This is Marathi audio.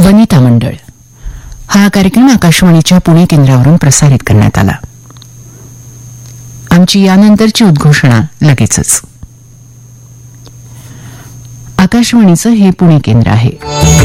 वनिता मंडळ हा कार्यक्रम आकाशवाणीच्या पुणे केंद्रावरून प्रसारित करण्यात आला. आमची यानंतरची उद्घोषणा लगेचच. आकाशवाणीचं हे पुणे केंद्र आहे.